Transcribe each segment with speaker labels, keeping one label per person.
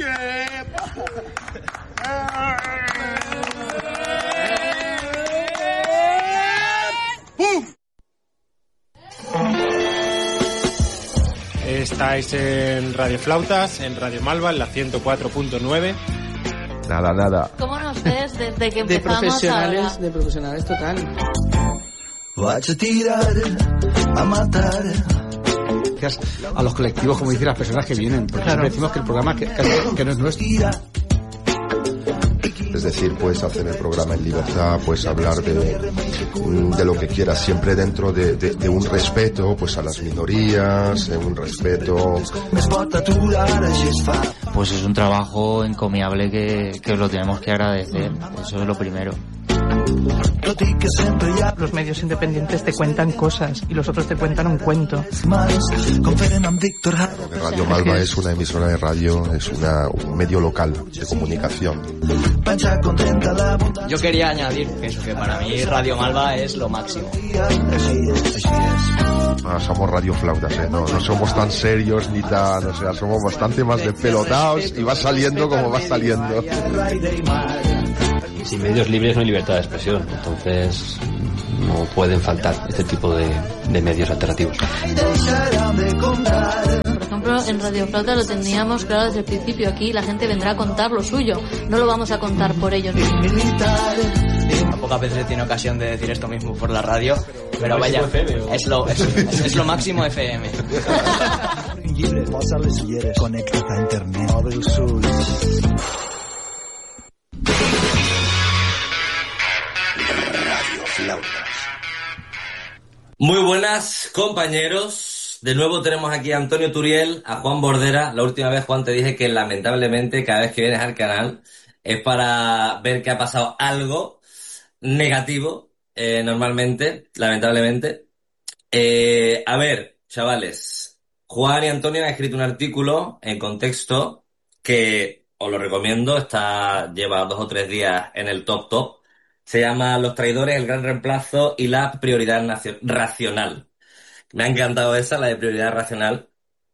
Speaker 1: Estáis en Radio Flautas, en Radio Malva, en la 104.9.
Speaker 2: Nada.
Speaker 3: ¿Cómo nos ves desde que empezamos ahora?
Speaker 4: De profesionales total.
Speaker 5: Vas a tirar, a matar.
Speaker 6: A los colectivos, como dicen las personas que vienen, porque siempre decimos que el programa que no es nuestro.
Speaker 2: Es decir, puedes hacer el programa en libertad, puedes hablar de lo que quieras, siempre dentro de un respeto pues a las minorías, un respeto.
Speaker 7: Pues es un trabajo encomiable que os lo tenemos que agradecer, eso es lo primero.
Speaker 4: Los medios independientes te cuentan cosas y los otros te cuentan un cuento.
Speaker 2: Radio Malva es una emisora de radio, es un medio local de comunicación.
Speaker 8: Yo quería añadir que para mí Radio Malva es lo máximo.
Speaker 2: Somos Radio Flautas, no somos tan serios ni tan, o sea, somos bastante más despelotados y va saliendo como va saliendo.
Speaker 9: Sin medios libres no hay libertad de expresión, entonces no pueden faltar este tipo de medios alternativos.
Speaker 3: Por ejemplo, en Radio Flauta lo teníamos claro desde el principio. Aquí la gente vendrá a contar lo suyo, no lo vamos a contar por ellos.
Speaker 8: Pocas veces tiene ocasión de decir esto mismo por la radio, pero vaya, es lo máximo FM.
Speaker 5: Conéctate a internet.
Speaker 10: Muy buenas, compañeros. De nuevo tenemos aquí a Antonio Turiel, a Juan Bordera. La última vez, Juan, te dije que lamentablemente cada vez que vienes al canal es para ver que ha pasado algo negativo, normalmente, lamentablemente. A ver, chavales, Juan y Antonio han escrito un artículo en Contexto que os lo recomiendo, lleva 2 o 3 días en el top. Se llama Los traidores, el gran reemplazo y la prioridad racional. Me ha encantado esa, la de prioridad racional.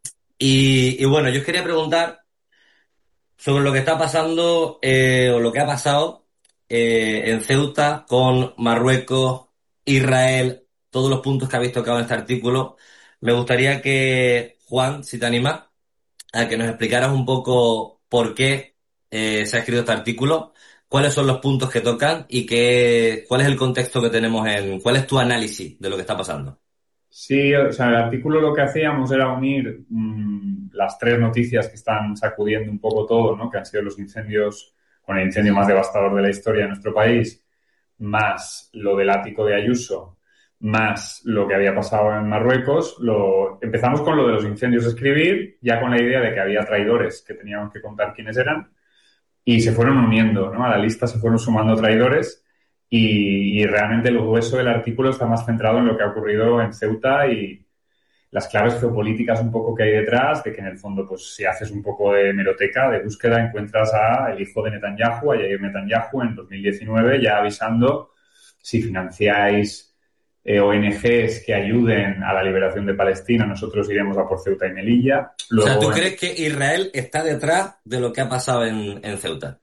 Speaker 10: Y bueno, yo os quería preguntar sobre lo que está pasando, o lo que ha pasado en Ceuta con Marruecos, Israel, todos los puntos que habéis tocado en este artículo. Me gustaría que, Juan, si te animas, a que nos explicaras un poco por qué se ha escrito este artículo, cuáles son los puntos que tocan y cuál es el contexto que tenemos cuál es tu análisis de lo que está pasando.
Speaker 11: Sí, o sea, el artículo lo que hacíamos era unir las 3 noticias que están sacudiendo un poco todo, ¿no? Que han sido los incendios, con el incendio más devastador de la historia de nuestro país, más lo del ático de Ayuso, más lo que había pasado en Marruecos. Empezamos con lo de los incendios a escribir, ya con la idea de que había traidores que teníamos que contar quiénes eran, y se fueron uniendo, ¿no? A la lista se fueron sumando traidores y realmente el grueso del artículo está más centrado en lo que ha ocurrido en Ceuta y las claves geopolíticas un poco que hay detrás, de que en el fondo, pues si haces un poco de hemeroteca, de búsqueda, encuentras a el hijo de Netanyahu, a Yair Netanyahu, en 2019, ya avisando: si financiáis ONGs que ayuden a la liberación de Palestina, nosotros iremos a por Ceuta y Melilla. Luego,
Speaker 10: o sea, ¿tú crees que Israel está detrás de lo que ha pasado en Ceuta?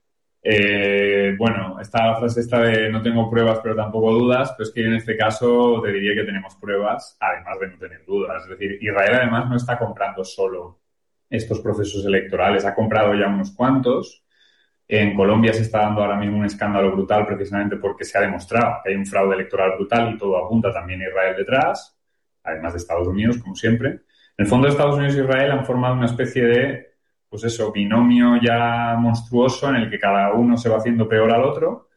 Speaker 11: Bueno, está la frase esta de no tengo pruebas pero tampoco dudas, pero es que en este caso te diría que tenemos pruebas, además de no tener dudas. Es decir, Israel además no está comprando solo estos procesos electorales, ha comprado ya unos cuantos. En Colombia se está dando ahora mismo un escándalo brutal precisamente porque se ha demostrado que hay un fraude electoral brutal y todo apunta también a Israel detrás, además de Estados Unidos, como siempre. En el fondo, Estados Unidos e Israel han formado una especie de, pues eso, binomio ya monstruoso en el que cada uno se va haciendo peor al otro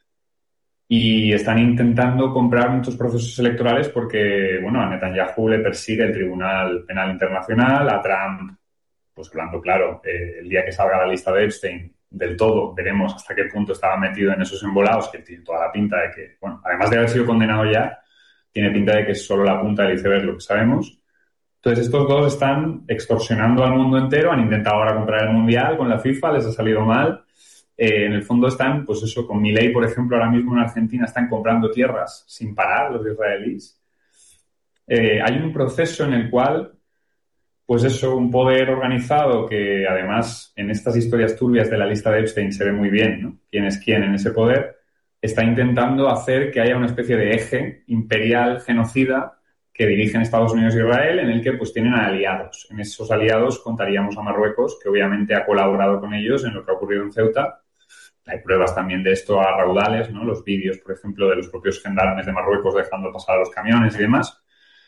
Speaker 11: y están intentando comprar muchos procesos electorales porque, bueno, a Netanyahu le persigue el Tribunal Penal Internacional, a Trump, pues hablando claro, el día que salga la lista de Epstein, del todo, veremos hasta qué punto estaba metido en esos embolados, que tiene toda la pinta de que, bueno, además de haber sido condenado ya, tiene pinta de que es solo la punta del iceberg lo que sabemos. Entonces, estos dos están extorsionando al mundo entero, han intentado ahora comprar el Mundial con la FIFA, les ha salido mal. En el fondo están, pues eso, con Milei, por ejemplo, ahora mismo en Argentina están comprando tierras sin parar los israelíes. Hay un proceso en el cual pues eso, un poder organizado que además en estas historias turbias de la lista de Epstein se ve muy bien, ¿no? Quién es quién en ese poder, está intentando hacer que haya una especie de eje imperial genocida que dirigen Estados Unidos e Israel, en el que pues tienen aliados. En esos aliados contaríamos a Marruecos, que obviamente ha colaborado con ellos en lo que ha ocurrido en Ceuta. Hay pruebas también de esto a raudales, ¿no? Los vídeos, por ejemplo, de los propios gendarmes de Marruecos dejando pasar a los camiones y demás.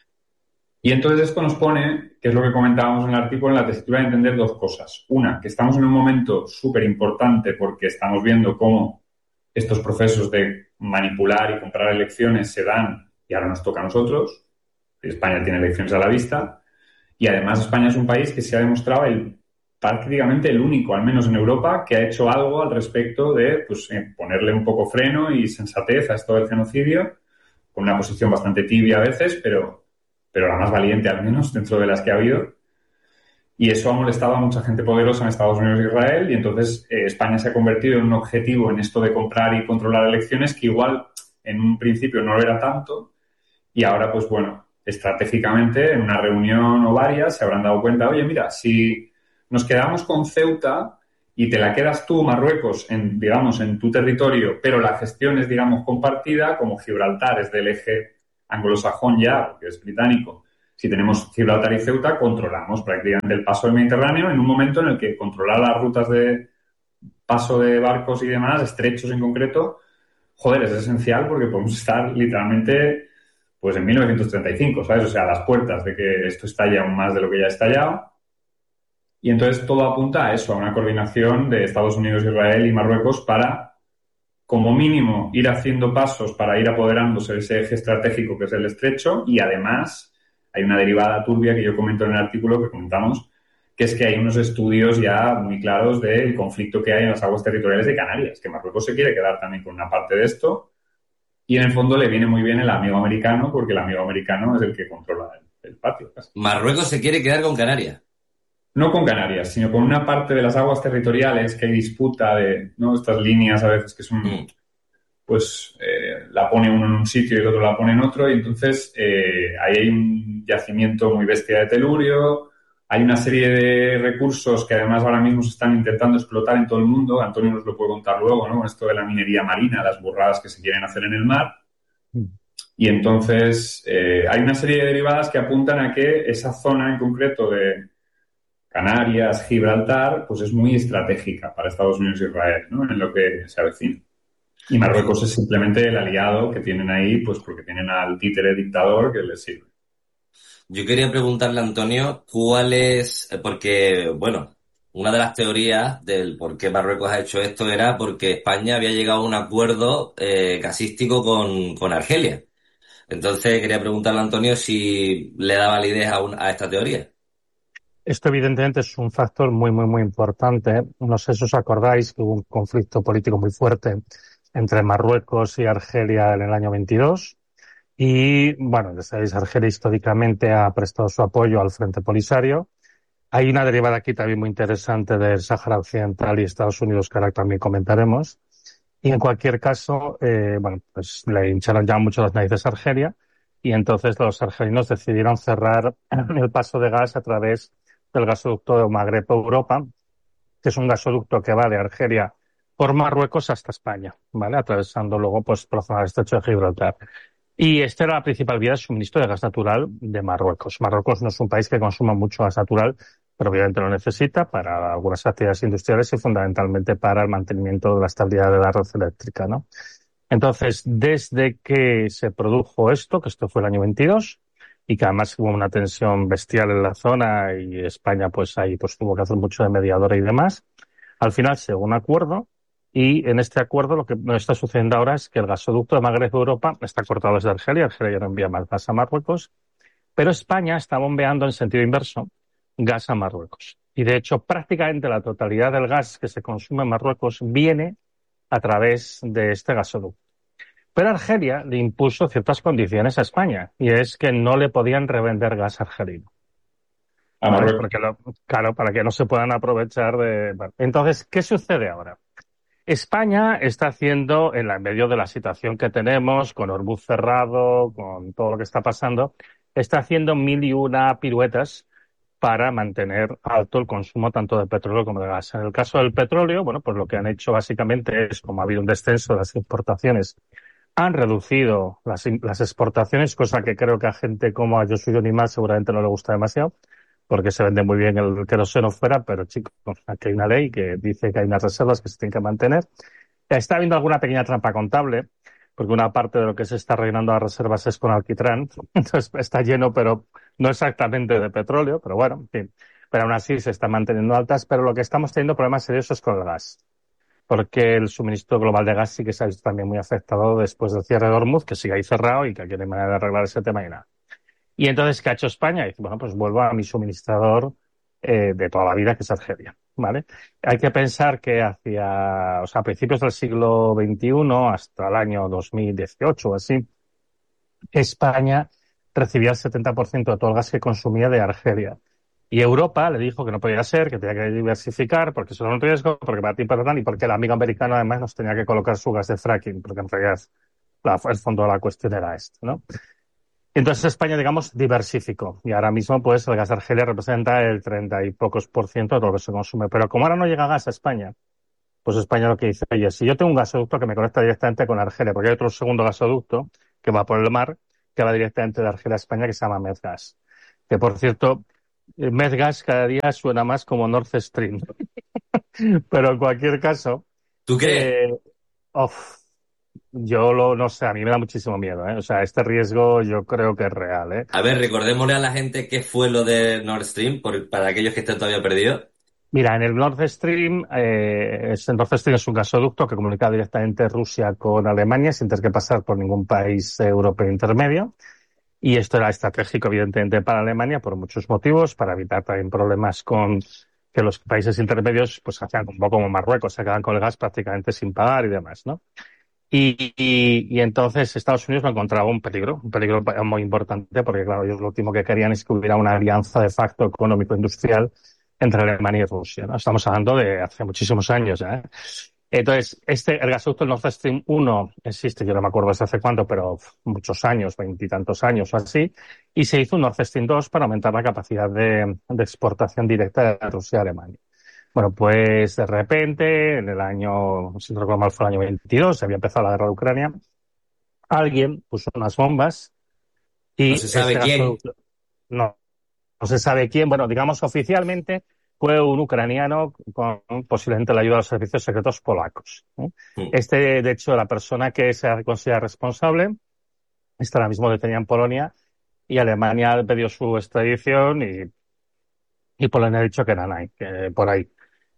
Speaker 11: Y entonces esto nos pone, que es lo que comentábamos en el artículo, en la tesitura de entender dos cosas. Una, que estamos en un momento súper importante porque estamos viendo cómo estos procesos de manipular y comprar elecciones se dan y ahora nos toca a nosotros. España tiene elecciones a la vista y además España es un país que se ha demostrado prácticamente el único, al menos en Europa, que ha hecho algo al respecto de ponerle un poco freno y sensatez a esto del genocidio, con una posición bastante tibia a veces, pero la más valiente al menos dentro de las que ha habido. Y eso ha molestado a mucha gente poderosa en Estados Unidos e Israel y entonces España se ha convertido en un objetivo en esto de comprar y controlar elecciones que igual en un principio no lo era tanto y ahora pues bueno, estratégicamente en una reunión o varias se habrán dado cuenta, oye mira, si nos quedamos con Ceuta y te la quedas tú, Marruecos, en tu territorio, pero la gestión es, compartida, como Gibraltar es del eje anglosajón ya, que es británico. Si tenemos Gibraltar y Ceuta, controlamos prácticamente el paso del Mediterráneo en un momento en el que controlar las rutas de paso de barcos y demás, estrechos en concreto, es esencial porque podemos estar literalmente pues en 1935, ¿sabes? O sea, a las puertas de que esto estalle aún más de lo que ya ha estallado. Y entonces todo apunta a eso, a una coordinación de Estados Unidos, Israel y Marruecos para, como mínimo, ir haciendo pasos para ir apoderándose de ese eje estratégico que es el estrecho y además hay una derivada turbia que yo comento en el artículo que comentamos, que es que hay unos estudios ya muy claros del conflicto que hay en las aguas territoriales de Canarias, que Marruecos se quiere quedar también con una parte de esto y en el fondo le viene muy bien el amigo americano porque el amigo americano es el que controla el patio. Casi.
Speaker 10: Marruecos se quiere quedar con Canarias.
Speaker 11: No con Canarias, sino con una parte de las aguas territoriales que hay disputa de, ¿no? Estas líneas a veces que son, la pone uno en un sitio y el otro la pone en otro y entonces ahí hay un yacimiento muy bestia de telurio, hay una serie de recursos que además ahora mismo se están intentando explotar en todo el mundo, Antonio nos lo puede contar luego, ¿no? Esto de la minería marina, las burradas que se quieren hacer en el mar. Y entonces hay una serie de derivadas que apuntan a que esa zona en concreto de Canarias, Gibraltar, pues es muy estratégica para Estados Unidos e Israel, ¿no? En lo que se avecina. Y Marruecos es simplemente el aliado que tienen ahí, pues porque tienen al títere dictador que les sirve.
Speaker 10: Yo quería preguntarle a Antonio cuál es, porque, bueno, una de las teorías del por qué Marruecos ha hecho esto era porque España había llegado a un acuerdo gasístico con Argelia. Entonces quería preguntarle a Antonio si le da validez a esta teoría.
Speaker 12: Esto evidentemente es un factor muy, muy, muy importante. No sé si os acordáis que hubo un conflicto político muy fuerte entre Marruecos y Argelia en el año 22. Y, bueno, ya sabéis, Argelia históricamente ha prestado su apoyo al Frente Polisario. Hay una derivada aquí también muy interesante del Sáhara Occidental y Estados Unidos que ahora también comentaremos. Y en cualquier caso, pues le hincharon ya mucho las narices a Argelia y entonces los argelinos decidieron cerrar el paso de gas a través del gasoducto de Magreb-Europa, que es un gasoducto que va de Argelia por Marruecos hasta España, ¿vale? Atravesando luego, pues, por la zona del estrecho de Gibraltar. Y esta era la principal vía de suministro de gas natural de Marruecos. Marruecos no es un país que consuma mucho gas natural, pero obviamente lo necesita para algunas actividades industriales y fundamentalmente para el mantenimiento de la estabilidad de la red eléctrica, ¿no? Entonces, desde que se produjo esto, que esto fue el año 22, y que además hubo una tensión bestial en la zona y España pues ahí pues tuvo que hacer mucho de mediadora y demás, al final se llegó a un acuerdo y en este acuerdo lo que no está sucediendo ahora es que el gasoducto de Magreb-Europa está cortado desde Argelia ya no envía más gas a Marruecos, pero España está bombeando en sentido inverso gas a Marruecos. Y de hecho prácticamente la totalidad del gas que se consume en Marruecos viene a través de este gasoducto. Pero Argelia le impuso ciertas condiciones a España, y es que no le podían revender gas argelino. ¿Vale? Claro, para que no se puedan aprovechar de... Bueno, entonces, ¿qué sucede ahora? España está haciendo, en medio de la situación que tenemos, con Hormuz cerrado, con todo lo que está pasando, está haciendo 1001 piruetas para mantener alto el consumo tanto de petróleo como de gas. En el caso del petróleo, bueno, pues lo que han hecho básicamente es, como ha habido un descenso de las importaciones, han reducido las exportaciones, cosa que creo que a gente como a Yoshio Nima seguramente no le gusta demasiado, porque se vende muy bien el queroseno fuera, pero chicos, aquí hay una ley que dice que hay unas reservas que se tienen que mantener. Está habiendo alguna pequeña trampa contable, porque una parte de lo que se está rellenando las reservas es con alquitrán, entonces está lleno, pero no exactamente de petróleo, pero bueno, en fin. Pero aún así se están manteniendo altas, pero lo que estamos teniendo problemas seriosos es con el gas, porque el suministro global de gas sí que se ha visto también muy afectado después del cierre de Hormuz, que sigue ahí cerrado y que aquí no hay manera de arreglar ese tema y nada. Y entonces, ¿qué ha hecho España? Dice, bueno, pues vuelvo a mi suministrador de toda la vida, que es Argelia, ¿vale? Hay que pensar que a principios del siglo XXI, hasta el año 2018 o así, España recibía el 70% de todo el gas que consumía de Argelia. Y Europa le dijo que no podía ser, que tenía que diversificar, porque eso era un riesgo, porque para ti y porque el amigo americano además nos tenía que colocar su gas de fracking, porque en realidad el fondo de la cuestión era este, ¿no? Entonces España, digamos, diversificó. Y ahora mismo, pues, el gas de Argelia representa el 30 y pocos % de todo lo que se consume. Pero como ahora no llega gas a España, pues España lo que dice, oye, si yo tengo un gasoducto que me conecta directamente con Argelia, porque hay otro segundo gasoducto que va por el mar, que va directamente de Argelia a España, que se llama Medgas. Que, por cierto, Medgas cada día suena más como Nord Stream. Pero en cualquier caso...
Speaker 10: ¿Tú crees?
Speaker 12: Yo no sé, a mí me da muchísimo miedo, ¿eh? O sea, este riesgo yo creo que es real, ¿eh?
Speaker 10: A ver, recordémosle a la gente qué fue lo de Nord Stream, para aquellos que estén todavía perdidos.
Speaker 12: Mira, en el Nord Stream, el Nord Stream es un gasoducto que comunica directamente Rusia con Alemania sin tener que pasar por ningún país europeo intermedio. Y esto era estratégico, evidentemente, para Alemania por muchos motivos, para evitar también problemas con que los países intermedios pues hacían un poco como Marruecos, se quedan con el gas prácticamente sin pagar y demás, ¿no? Y entonces Estados Unidos lo encontraba un peligro muy importante, porque claro, ellos lo último que querían es que hubiera una alianza de facto económico-industrial entre Alemania y Rusia, ¿no? Estamos hablando de hace muchísimos años, ¿eh? Entonces, el gasoducto Nord Stream 1 existe, yo no me acuerdo desde hace cuánto, pero muchos años, 20 y tantos años o así, y se hizo un Nord Stream 2 para aumentar la capacidad de exportación directa de Rusia a Alemania. Bueno, pues de repente, en el año, si no recuerdo mal, fue el año 22, se había empezado la guerra de Ucrania, alguien puso unas bombas y...
Speaker 10: No se sabe quién.
Speaker 12: No se sabe quién. Bueno, digamos oficialmente fue un ucraniano con posiblemente la ayuda de los servicios secretos polacos, ¿eh? De hecho, la persona que se considera responsable está ahora mismo detenida en Polonia y Alemania pidió su extradición y Polonia ha dicho que nada, que por ahí.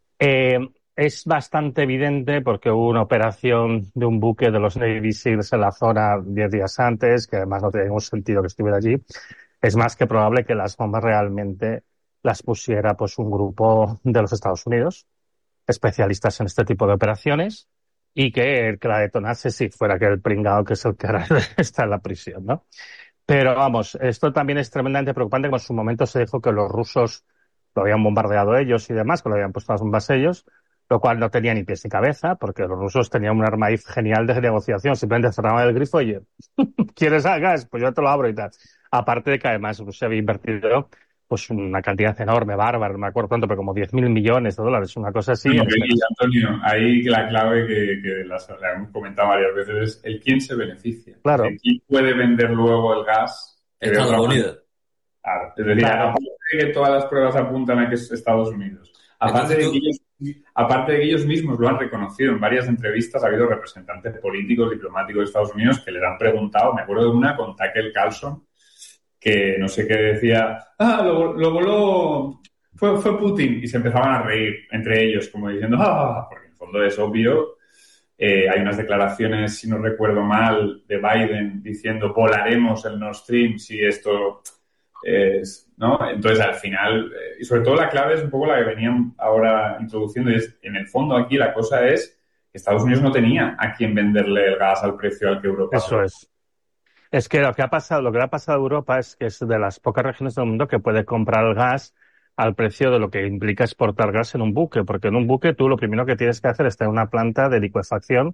Speaker 12: Es bastante evidente porque hubo una operación de un buque de los Navy SEALs en la zona 10 días antes, que además no tenía ningún sentido que estuviera allí. Es más que probable que las bombas realmente las pusiera pues un grupo de los Estados Unidos, especialistas en este tipo de operaciones, y que el que la detonase si fuera que el pringao que es el que ahora está en la prisión, ¿no? Pero vamos, esto también es tremendamente preocupante, como en su momento se dijo que los rusos lo habían bombardeado ellos y demás, que lo habían puesto las bombas ellos, lo cual no tenía ni pies ni cabeza, porque los rusos tenían un arma genial de negociación, simplemente cerraban el grifo y, oye, ¿quieres gas? Pues yo te lo abro y tal. Aparte de que además Rusia había invertido pues una cantidad enorme, bárbara, no me acuerdo cuánto, pero como 10.000 millones de dólares, una cosa así.
Speaker 11: No, y Antonio, ahí la clave que la hemos comentado varias veces es el quién se beneficia.
Speaker 12: Claro.
Speaker 11: ¿Quién puede vender luego el gas?
Speaker 10: Estados Unidos.
Speaker 11: Claro. Es decir, aparte de que todas las pruebas apuntan a que es Estados Unidos, aparte de que ellos mismos lo han reconocido en varias entrevistas, ha habido representantes políticos, diplomáticos de Estados Unidos que les han preguntado, me acuerdo de una con Tucker Carlson, que no sé qué decía, lo voló, fue Putin, y se empezaban a reír entre ellos, como diciendo, porque en el fondo es obvio. Hay unas declaraciones, si no recuerdo mal, de Biden diciendo volaremos el Nord Stream si esto es, ¿no? Entonces, al final, y sobre todo la clave es un poco la que venían ahora introduciendo, y es, en el fondo aquí la cosa es que Estados Unidos no tenía a quién venderle el gas al precio al que Europa.
Speaker 12: Eso es. Es que lo que le ha pasado a Europa es que es de las pocas regiones del mundo que puede comprar el gas al precio de lo que implica exportar gas en un buque, porque en un buque tú lo primero que tienes que hacer es tener una planta de licuefacción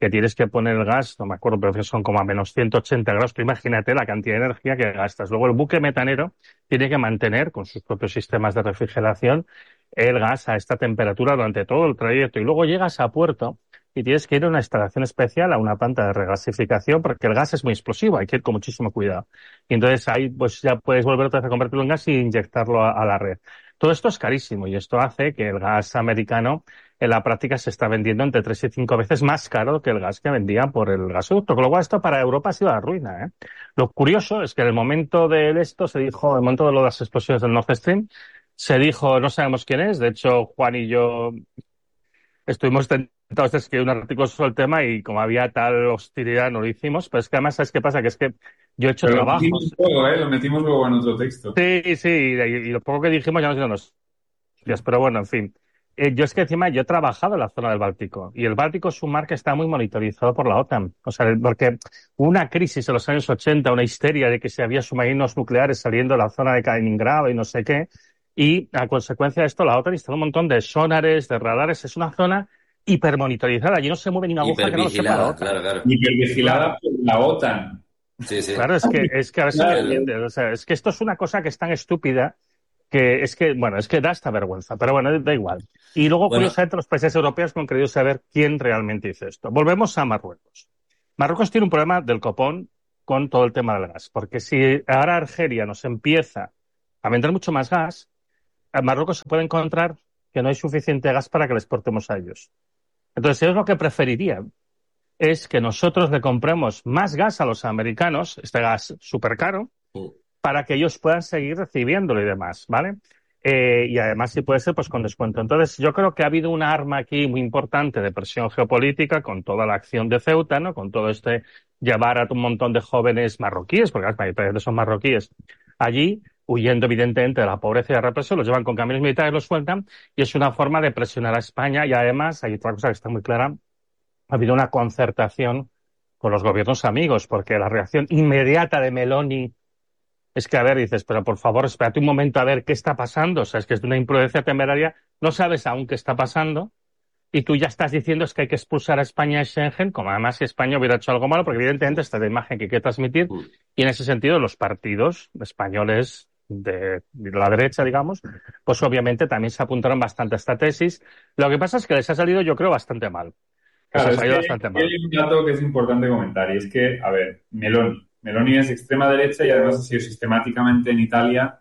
Speaker 12: que tienes que poner el gas, no me acuerdo, pero que son como a menos 180 grados. Tú imagínate la cantidad de energía que gastas. Luego el buque metanero tiene que mantener con sus propios sistemas de refrigeración el gas a esta temperatura durante todo el trayecto. Y luego llegas a puerto y tienes que ir a una instalación especial, a una planta de regasificación, porque el gas es muy explosivo, hay que ir con muchísimo cuidado. Y entonces ahí pues ya puedes volver otra vez a convertirlo en gas y inyectarlo a la red. Todo esto es carísimo y esto hace que el gas americano en la práctica se está vendiendo entre 3 y 5 veces más caro que el gas que vendían por el gasoducto. Con lo cual esto para Europa ha sido la ruina, ¿eh? Lo curioso es que en el momento de esto se dijo, en el momento de las explosiones del Nord Stream, se dijo, no sabemos quién es, de hecho Juan y yo estuvimos tentados de escribir un artículo sobre el tema y como había tal hostilidad no lo hicimos, pero es que además, ¿sabes qué pasa? Que es que yo he hecho
Speaker 11: pero
Speaker 12: trabajos.
Speaker 11: Lo metimos luego en otro texto.
Speaker 12: Sí, y lo poco que dijimos ya nos dieron hostias, pero bueno, en fin. Yo es que encima yo he trabajado en la zona del Báltico y el Báltico es un mar que está muy monitorizado por la OTAN. O sea, porque hubo una crisis en los años 80, una histeria de que se había submarinos nucleares saliendo de la zona de Kaliningrado y no sé qué. Y a consecuencia de esto la OTAN instaló un montón de sonares, de radares. Es una zona hipermonitorizada. Allí no se mueve ni una aguja que no lo sepa la OTAN.
Speaker 10: Claro.
Speaker 11: Hipervigilada por la OTAN.
Speaker 10: Sí.
Speaker 12: Claro, es que a ver si me entiendes. O sea, es que esto es una cosa que es tan estúpida que es que da hasta vergüenza, pero bueno, da igual. Y luego, curiosamente, los países europeos no han querido saber quién realmente hizo esto. Volvemos a Marruecos. Marruecos tiene un problema del copón con todo el tema del gas, porque si ahora Argelia nos empieza a vender mucho más gas, a Marruecos se puede encontrar que no hay suficiente gas para que le exportemos a ellos. Entonces, ellos lo que preferirían es que nosotros le compremos más gas a los americanos, este gas súper caro, para que ellos puedan seguir recibiéndolo y demás, ¿vale? Y además, si puede ser, pues con descuento. Entonces, yo creo que ha habido una arma aquí muy importante de presión geopolítica con toda la acción de Ceuta, ¿no? Con todo llevar a un montón de jóvenes marroquíes, porque las mayoría son marroquíes, allí, huyendo evidentemente de la pobreza y de la represión, los llevan con camiones militares, los sueltan, y es una forma de presionar a España. Y además, hay otra cosa que está muy clara, ha habido una concertación con los gobiernos amigos, porque la reacción inmediata de Meloni es que, a ver, dices, pero por favor, espérate un momento a ver qué está pasando. O sea, es que es de una imprudencia temeraria, no sabes aún qué está pasando, y tú ya estás diciendo es que hay que expulsar a España de Schengen, como además si España hubiera hecho algo malo, porque evidentemente esta es la imagen que hay que transmitir, y en ese sentido los partidos españoles de la derecha, digamos, pues obviamente también se apuntaron bastante a esta tesis. Lo que pasa es que les ha salido, yo creo, bastante mal.
Speaker 11: Claro, hay un dato que es importante comentar, y es que, a ver, Meloni es extrema derecha y además ha sido sistemáticamente en Italia.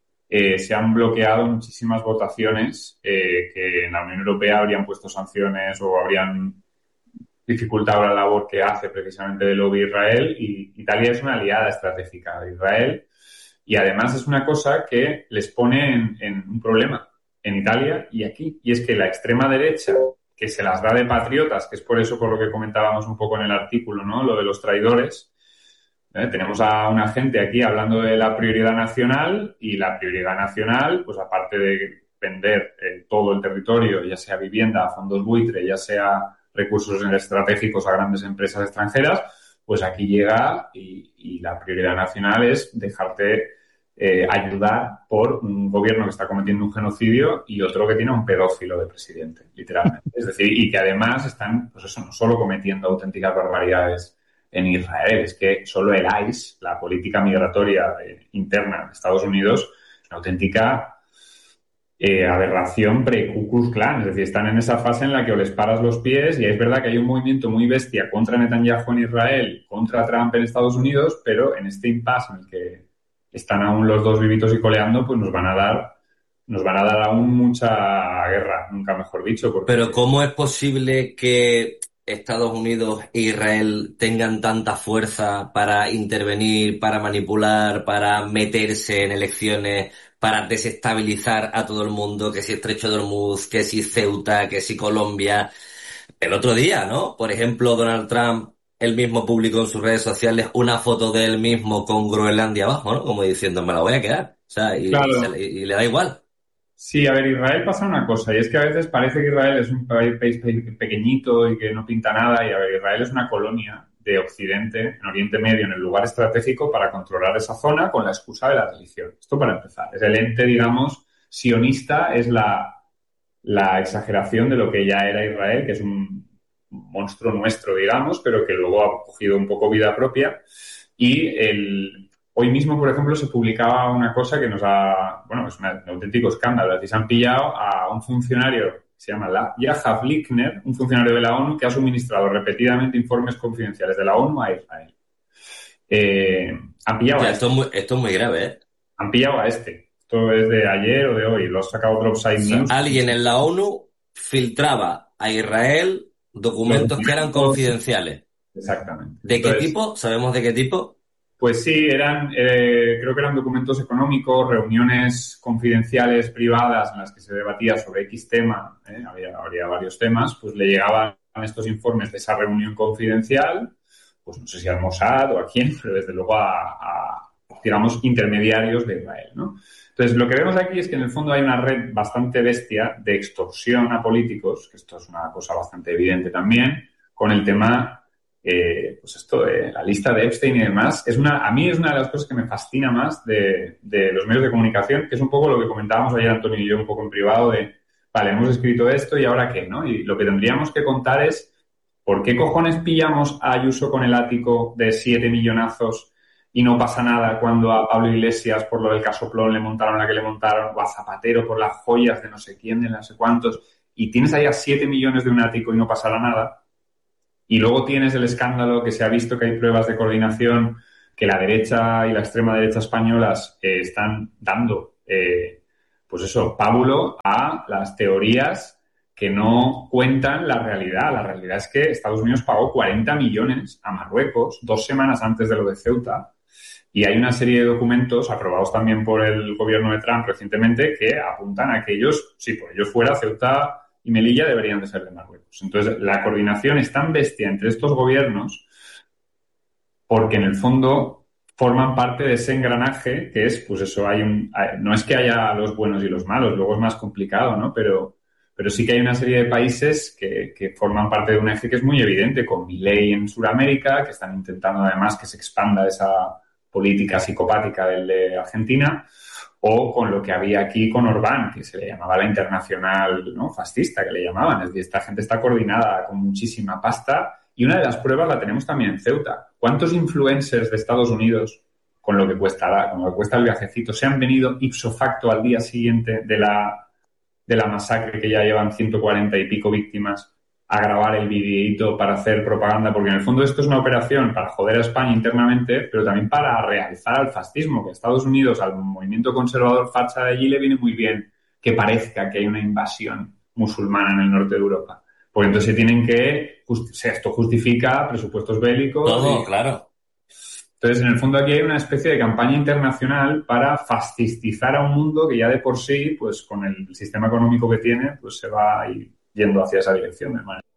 Speaker 11: Se han bloqueado muchísimas votaciones que en la Unión Europea habrían puesto sanciones o habrían dificultado la labor que hace precisamente de lobby Israel, y Italia es una aliada estratégica de Israel y además es una cosa que les pone en un problema en Italia y aquí, y es que la extrema derecha, que se las da de patriotas, que es por eso por lo que comentábamos un poco en el artículo, ¿no? Lo de los traidores. Tenemos a una gente aquí hablando de la prioridad nacional, y la prioridad nacional, pues aparte de vender todo el territorio, ya sea vivienda, fondos buitre, ya sea recursos estratégicos a grandes empresas extranjeras, pues aquí llega y la prioridad nacional es dejarte ayudar por un gobierno que está cometiendo un genocidio y otro que tiene un pedófilo de presidente, literalmente. Es decir, y que además están, pues eso, no solo cometiendo auténticas barbaridades en Israel, es que solo el ICE, la política migratoria interna de Estados Unidos, es una auténtica aberración pre-Ku Klux Klan. Es decir, están en esa fase en la que o les paras los pies, y es verdad que hay un movimiento muy bestia contra Netanyahu en Israel, contra Trump en Estados Unidos, pero en este impasse en el que están aún los dos vivitos y coleando, pues nos van a dar aún mucha guerra, nunca mejor dicho. Porque...
Speaker 10: Pero ¿cómo es posible que Estados Unidos e Israel tengan tanta fuerza para intervenir, para manipular, para meterse en elecciones, para desestabilizar a todo el mundo? Que si Estrecho de Hormuz, que si Ceuta, que si Colombia. El otro día, ¿no? Por ejemplo, Donald Trump, él mismo publicó en sus redes sociales una foto de él mismo con Groenlandia abajo, ¿no? Como diciendo, me la voy a quedar. O sea, y le da igual.
Speaker 11: Sí, a ver, Israel pasa una cosa, y es que a veces parece que Israel es un país pequeñito y que no pinta nada, y a ver, Israel es una colonia de Occidente, en Oriente Medio, en el lugar estratégico para controlar esa zona con la excusa de la religión. Esto para empezar. Es el ente, digamos, sionista, es la exageración de lo que ya era Israel, que es un monstruo nuestro, digamos, pero que luego ha cogido un poco vida propia. Y hoy mismo, por ejemplo, se publicaba una cosa que nos ha... Bueno, es un auténtico escándalo. Se han pillado a un funcionario que se llama Yahav Lickner, un funcionario de la ONU que ha suministrado repetidamente informes confidenciales de la ONU a Israel. Han pillado
Speaker 10: esto es muy grave, ¿eh?
Speaker 11: Han pillado a este. Esto es de ayer o de hoy. Lo ha sacado Dropside News.
Speaker 10: Alguien en la ONU filtraba a Israel documentos que eran confidenciales.
Speaker 11: Exactamente.
Speaker 10: ¿De qué tipo? ¿Sabemos de qué tipo?
Speaker 11: Pues sí, creo que eran documentos económicos, reuniones confidenciales privadas en las que se debatía sobre X tema, habría varios temas, pues le llegaban estos informes de esa reunión confidencial, pues no sé si al Mossad o a quién, pero desde luego a digamos, intermediarios de Israel, ¿no? Entonces, lo que vemos aquí es que en el fondo hay una red bastante bestia de extorsión a políticos, que esto es una cosa bastante evidente también, con el tema, pues esto de la lista de Epstein y demás. A mí es una de las cosas que me fascina más de los medios de comunicación, que es un poco lo que comentábamos ayer Antonio y yo un poco en privado de, vale, hemos escrito esto y ahora qué, ¿no? Y lo que tendríamos que contar es ¿por qué cojones pillamos a Ayuso con el ático de 7 millonazos y no pasa nada cuando a Pablo Iglesias por lo del casoplón le montaron la que le montaron, o a Zapatero por las joyas de no sé quién, de no sé cuántos, y tienes ahí a 7 millones de un ático y no pasará nada? Y luego tienes el escándalo que se ha visto que hay pruebas de coordinación que la derecha y la extrema derecha españolas están dando, pues eso, pábulo a las teorías que no cuentan la realidad. La realidad es que Estados Unidos pagó 40 millones a Marruecos 2 semanas antes de lo de Ceuta. Y hay una serie de documentos aprobados también por el gobierno de Trump recientemente que apuntan a que ellos, si por ellos fuera, Ceuta y Melilla deberían de ser de Marruecos. Entonces, la coordinación es tan bestia entre estos gobiernos porque, en el fondo, forman parte de ese engranaje que es, pues eso, no es que haya los buenos y los malos, luego es más complicado, ¿no? Pero sí que hay una serie de países que forman parte de un eje que es muy evidente, con Milei en Sudamérica, que están intentando además que se expanda esa política psicopática del de Argentina, o con lo que había aquí con Orbán, que se le llamaba la internacional, ¿no?, fascista, que le llamaban. Es decir, esta gente está coordinada con muchísima pasta y una de las pruebas la tenemos también en Ceuta. ¿Cuántos influencers de Estados Unidos, con lo que cuesta el viajecito, se han venido ipso facto al día siguiente de la masacre, que ya llevan 140 y pico víctimas, a grabar el videíto para hacer propaganda? Porque en el fondo esto es una operación para joder a España internamente, pero también para realzar al fascismo, que a Estados Unidos, al movimiento conservador facha de allí, le viene muy bien que parezca que hay una invasión musulmana en el norte de Europa. Porque entonces esto justifica presupuestos bélicos.
Speaker 10: Todo, claro.
Speaker 11: Entonces, en el fondo aquí hay una especie de campaña internacional para fascistizar a un mundo que ya de por sí, pues con el sistema económico que tiene, pues se va a ir yendo hacia esa dirección de manera.